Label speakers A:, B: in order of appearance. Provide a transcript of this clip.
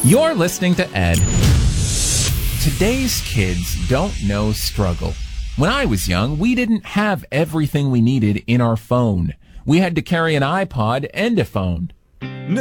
A: You're listening to Ed. Today's kids don't know struggle. When I was young, we didn't have everything we needed in our phone. We had to carry an iPod and a phone.